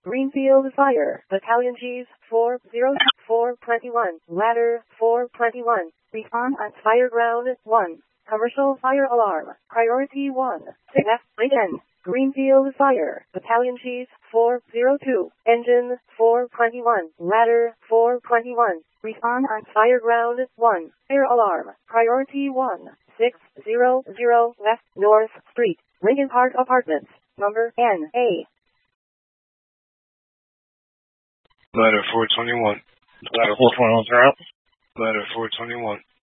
Greenfield Fire, Battalion Gs 421, Ladder 421, Respond at Fire Ground 1, Commercial Fire Alarm, Priority 1, F, again. Greenfield Fire, Battalion Gs 402, Engine 421, Ladder 421, Respond at Fire Ground 1, Fire Alarm, Priority 1, 600 West North Street, Lincoln Park Apartments, number NA. Ladder 421. Ladder 421, sir. Ladder 421.